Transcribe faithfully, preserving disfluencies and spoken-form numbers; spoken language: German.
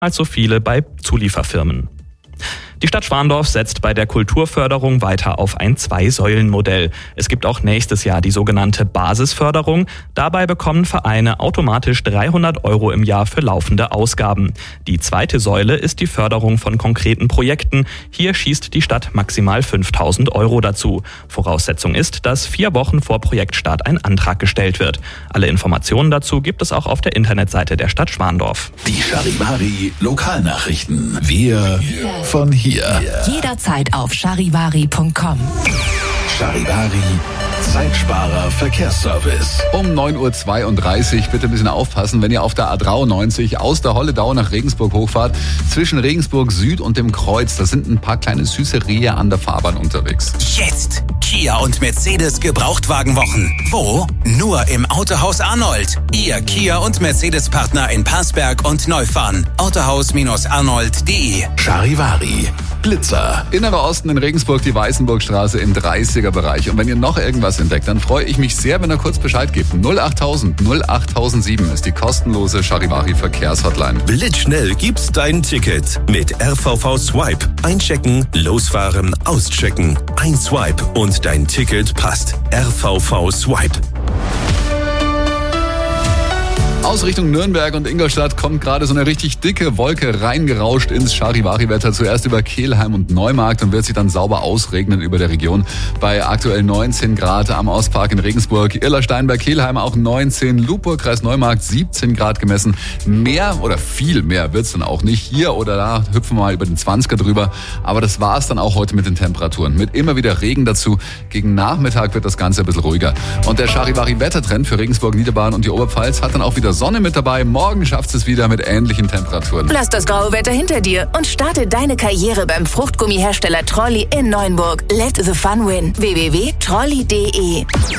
als so viele bei Zulieferfirmen. Die Stadt Schwandorf setzt bei der Kulturförderung weiter auf ein Zwei-Säulen-Modell. Es gibt auch nächstes Jahr die sogenannte Basisförderung. Dabei bekommen Vereine automatisch dreihundert Euro im Jahr für laufende Ausgaben. Die zweite Säule ist die Förderung von konkreten Projekten. Hier schießt die Stadt maximal fünftausend Euro dazu. Voraussetzung ist, dass vier Wochen vor Projektstart ein Antrag gestellt wird. Alle Informationen dazu gibt es auch auf der Internetseite der Stadt Schwandorf. Die Charivari Lokalnachrichten. Wir von hier. Jederzeit auf charivari punkt com. Charivari, Zeitsparer Verkehrsservice. Um neun Uhr zweiunddreißig, bitte ein bisschen aufpassen, wenn ihr auf der A dreiundneunzig aus der Holledau nach Regensburg hochfahrt. Zwischen Regensburg Süd und dem Kreuz, da sind ein paar kleine süße Rehe an der Fahrbahn unterwegs. Jetzt Kia und Mercedes Gebrauchtwagenwochen. Wo? Nur im Autohaus Arnold. Ihr Kia und Mercedes-Partner in Passberg und Neufahren. autohaus arnold punkt de. Charivari, Blitzer. Innerer Osten in Regensburg, die Weißenburgstraße im dreißiger Bereich. Und wenn ihr noch irgendwas entdeckt, dann freue ich mich sehr, wenn ihr kurz Bescheid gebt. null achttausend null achttausendsieben ist die kostenlose Charivari Verkehrshotline. Blitzschnell gibt's dein Ticket mit R V V Swipe. Einchecken, losfahren, auschecken. Ein Swipe und dein Ticket passt. R V V Swipe. Aus Richtung Nürnberg und Ingolstadt kommt gerade so eine richtig dicke Wolke reingerauscht ins Charivari-Wetter. Zuerst über Kelheim und Neumarkt und wird sich dann sauber ausregnen über der Region. Bei aktuell neunzehn Grad am Ostpark in Regensburg, Irlerstein bei Kelheim auch neunzehn, Lupburg, Kreis Neumarkt siebzehn Grad gemessen. Mehr oder viel mehr wird's dann auch nicht. Hier oder da hüpfen wir mal über den zwanziger drüber. Aber das war's dann auch heute mit den Temperaturen. Mit immer wieder Regen dazu. Gegen Nachmittag wird das Ganze ein bisschen ruhiger. Und der Charivari-Wettertrend für Regensburg, Niederbayern und die Oberpfalz hat dann auch wieder Sonne mit dabei. Morgen schafft es wieder mit ähnlichen Temperaturen. Lass das graue Wetter hinter dir und starte deine Karriere beim Fruchtgummihersteller Trolli in Neuenburg. Let the fun win. w w w punkt trolli punkt de